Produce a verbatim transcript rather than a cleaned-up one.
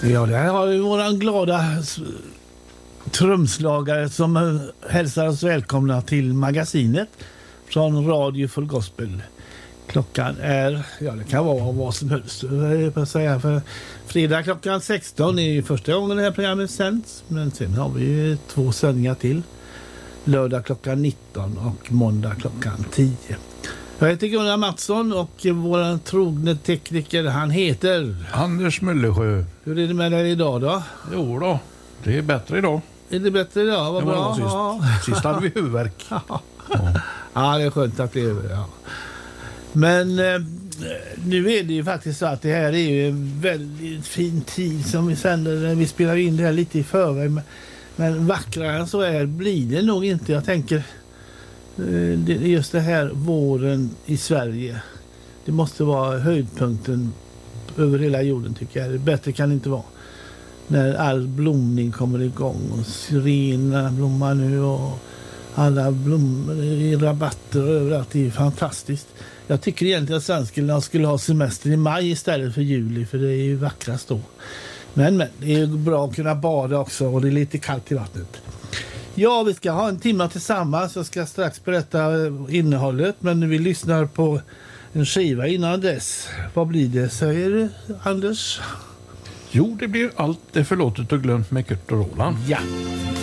Ja, det här har vi våran glada trumslagare som hälsar oss välkomna till magasinet från Radio Full Gospel. Klockan är, ja det kan vara vad som helst, jag säga, för fredag klockan sexton är första gången det här programmet sänds, men sen har vi ju två sändningar till. Lördag klockan nitton och måndag klockan tio. Jag heter Gunnar Mattsson och vår trogne tekniker, han heter Anders Möllersjö. Hur är det med dig idag då? Jo då, det är bättre idag. Är det bättre idag? Vad det var bra. sist. Ja. Sist hade vi huvudvärk. Ja. Ja, det är skönt att det är över, ja. Men eh, nu är det ju faktiskt så att det här är ju en väldigt fin tid som vi sänder. Vi spelar in det här lite i förväg. Men, men vackrare än så är, blir det nog inte. Jag tänker eh, det, just det här våren i Sverige. Det måste vara höjdpunkten över hela jorden tycker jag. Det bättre kan det inte vara. När all blomning kommer igång och syrenerna blommar nu och alla blommor i rabatter överallt. Det är fantastiskt. Jag tycker egentligen att svenskarna skulle ha semester i maj istället för juli, för det är ju vackrast då. Men, men det är bra att kunna bada också och det är lite kallt i vattnet. Ja, vi ska ha en timme tillsammans. Jag ska strax berätta innehållet, men vi lyssnar på en skiva innan dess. Vad blir det, säger du, Anders? Jo, det blir allt det förlåtet och glömt med Kurt och Roland. Ja.